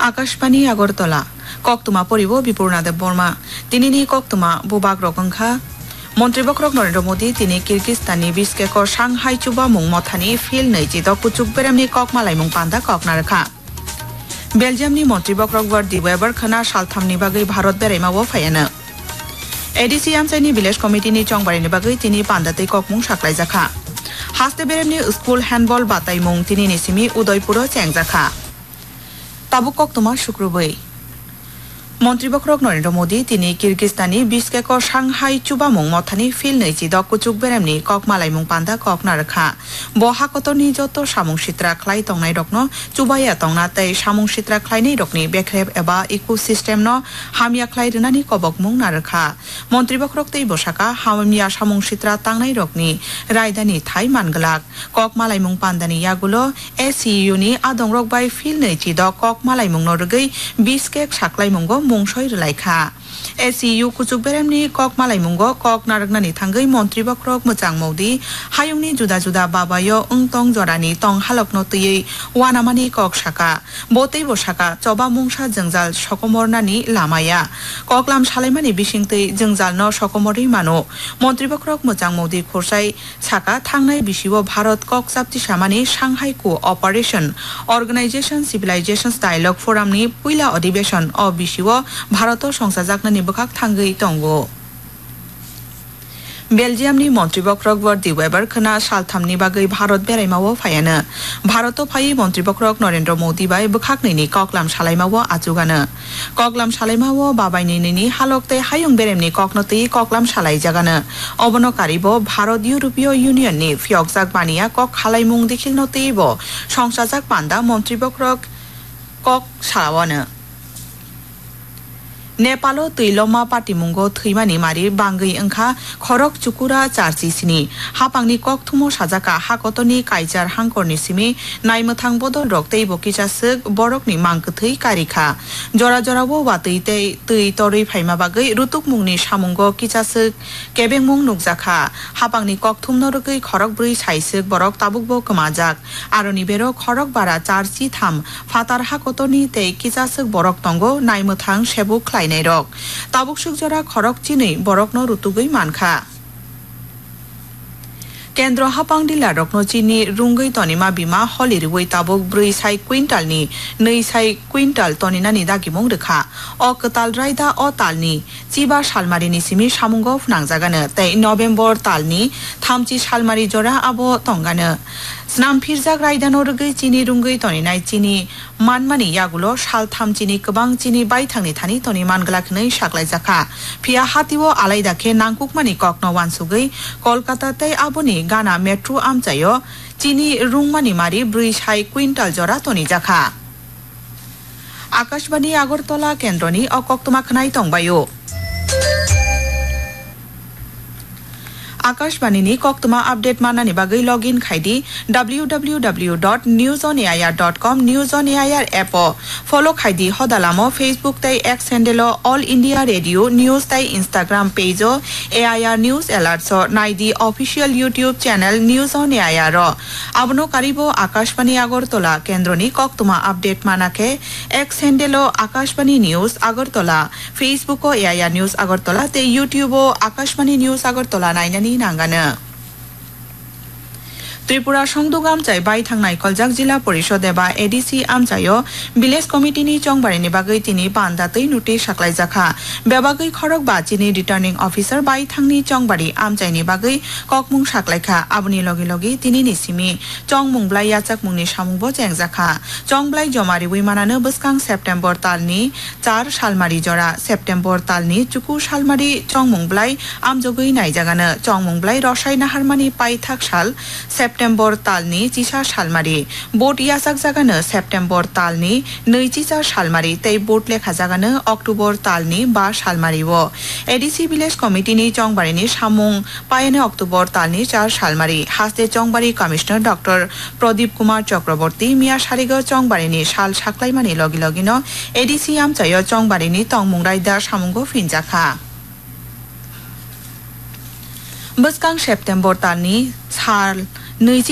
আকাশবাণী আগরতলা কক্তমা পরিব বিপূর্ণাদেব বর্মা তিনি কক্তমা বুবাক রকংখা মন্ত্রীবক্রক নরেন্দ্র মোদী তিনি কিরগিজস্তাননি বিশকেকর Shanghai চুবা মুং মথানি feel নৈজিত কুচুক বেরামনি ককমালাই মুং পান্দা ককনারখা বেলজিয়ামনি মন্ত্রীবক্রক বর্দি weber খানা সালথামনি বাগৈ ভারত বেরাইমাও ফায়ানো এডিসি আমচাইনি ভিলেজ কমিটিनि চংবারিनि बागै তিনি পান্দাতৈ ককমুং সাকলাইজাখা হাসতে বেরেমনি স্কুল হ্যান্ডবল বাতাইমুং তিনি নিসিমি উদয়পুর চেংজাখা তাবুক কক্তমা শুক্রবৈ মন্ত্রীবক্রক নরেন্দ্র মোদী তিনি কিরগিজস্তাননি বিশকেকর সাংহাই চুবামুং মথানি ফিল নৈজিদ কুচুক বেরেমনি ককমালাইমুং পান্দা ককনারখা বহাকতনি যত সামুং সিত্রা খ্লাই তংনাই রকনো চুবাইয়া তংনা তৈ সামুং সিত্রা খ্লাইনি রকনি বেখ্রেব এবা ইকোসিস্টেম ন হামিয়া খ্লাই রনানি কবকমুং নারখা মন্ত্রীবক্রক তৈ বসাকা হামিয়া সামুং সিত্রা তাংনাই রকনি রায়দানি থাই মানগলাক ককমালাইমুং পান্দানি ইয়াগুলো এসইউনি আদংরক by feel নৈজিদ ককমালাইমুং নরগৈ Bishkek সাকলাইমুংগো মুংসই রলাইখা SU কুচুক বেরেমনি ককমালাইমুংগ cock নারকনানি থাঙ্গৈ মন্ত্রীবক্রক মোচাং মৌদি হায়ুংনি जुदा जुदा बाबायो उंतong जरानि tong halokno tयै wanamani kok saka botei bosaka choba mungsa jengjal sokomornani lamaya koklam salaimani bisingtei jengjal no sokomori mano মন্ত্রীবক্রক মোচাং মৌদি খোরসাই সাকা থাংনাই বিশিব ভারত কক সাপতি সামানি সাংহাই কো operation organisation civilisations dialogue ফোরামনি পুইলা অধিবেশন অ বিশিব ভারত সংসাজাকনানি বখাক থাঙ্গৈ তঙ্গো বেলজিয়ামনি মন্ত্রীবক্রক বর্দি weber খানা সালথামনি বাগৈ Bharat বেরাইমাও ফায়ানো Bharat phi মন্ত্রীবক্রক Narendra Modi by বখাকনৈনি ককলাম সালাইমাও আচুগানো ককলাম সালাইমাও বাবাইনৈনি হালকতে হায়ুং বেরেমনি ককনতৈ ককলাম সালাই জাগানো অবনকারিব ভারত ইউরোপীয় ইউনিয়ননি ফিয়কজাক বানিয়া cock হালাইমুং দেখিলনতৈব সংসাজাক পান্দা মন্ত্রীবক্রক cock সালাওয়ানো नेपालो तैलमा पाटिमुंगो थैमानि मारि बांगै ओंखा खरक चुकुरा चारचिसिनि हापांनि ककथुमो साजाका हाकतनि काइजार हांकरनि सिमि नायमथां बदल रक्तै बकिजासोक बरकनि मांकथै कारिखा जरा जराबो बातै तै तरै फाइमा बागै रुतुक मुंनि सामुंगो किजासोक केबेंमुं नुकजाखा हापांनि ककथुम नरगै खरक ब्रै साइसोक बरक ताबुकबो कमाजाक आरोनि बेरो खरक बारा चारचि थाम फातार हाकतनि तै किजासोक बरक तंगो नायमथां सेबुक रक ताबुक सुकजरा खरक चिनै बरकनो रुतुगै मानखा केन्द्र हापां दिला रकनो चिनि रुंगै तनिमा बिमा हलिरुवै ताबुक 4 कुइन्टालनि 2 कुइन्टाल तनिनानि दागिमुं रेखा अ कताल रायदा अ तालनि चिबा सालमारिनि सिमि सामुंगो फुनांजागानो तै नभेम्बर तालनि 3 सालमारि जरा आबो तंगानो स्नाम फिरजाक रायदानो रगै चिनि रुंगै तनिनाय चिनि मानमानि यागुलो सालथाम चिनि गोबां चिनि बायथांनि थानि तनि मानगलाखनै साकलायजाखा फिया हातिवो आलायदाखे नांकुकमानि ककनो वानसुगै कलकाता तै आबोनि गाना मेट्रो आमचायो चिनि रुंमानि मारि 4 कुइन्टाल जरा तनि जाखा आकाशबाणी আগরতলা केन्द्रनि अकक्तमा खनाय तंबायो आकाशबाणीनि कक्तमा आपडेट मानानि बागै लगइन खायदि www.newsonair.com newsonair एप फलो खायदि हदालामो फेसबुक तै x हैंडलो all India radio news तै Instagram Peugeot AIR news एलार्ट्स नाइदि official YouTube channel news on AIR आबनो कारिबो Akashvani Agartala केन्द्रनि कक्तमा update मानाके x हैंडलो Akashvani news Agartala फेसबुको AIR news Agartala तै यूट्यूबो आकाशबाणी न्यूज আগরতলা नायनानि नांगानो त्रिपुरा संदुग आमचाय बाय थांनाय कलजाक जिल्ला परिषद एबा एडिसि आमचायो विलेज कमिटिनि चंबारिनि बागै तिनि पान्दातै नुटि साकलायजाखा बेबागै खरक बाचिनि रिटार्निं अफिसार बाय थांनि चंबारि आमचायनि बागै ककमुं साकलायखा आबुनि लगे लगे तिनि निसिमि चंमुंब्लाय याचाक मुंनि सामुंबो जेंजाखा चंब्लाय जमारि उइमानानो बसकां सेप्टेम्बर तालनि 4 सालमारि जरा सेप्टेम्बर तालनि चुकु सालमारि चंमुंब्लाय आमजगै नायजागानो चंमुंब्लाय रसाय नाहारमानि पाइथाक साल सेप्टेम्बर तालनि 4 सालमारि बोट यासाक जागानो सेप्टेम्बर तालनि 24 सालमारि तै बोट लेखा जागानो अक्टोबर तालनि 5 सालमारि वो ADC village कमिटिनि चंबारिनि सामुं Payne October तालनि 4 सालमारि हासदे चंबारि commissioner doctor Pradeep Kumar चक्रवर्ती मिया सारिगो चंबारिनि साल साकलायमानि लगे लगेनो एडिसि आमचायो चंबारिनि तंमुं रायदा सामुंगो फिनजाखा बसकां सेप्टेम्बर तालनि साल 20